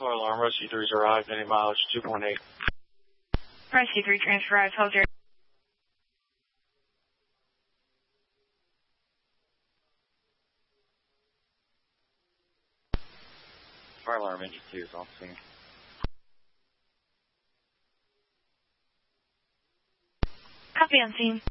Fire alarm, Rescue 3's arrived, any mileage 2.8. Rescue 3 transfer arrived, hold your... Fire alarm engine 2 is on scene. Copy on scene.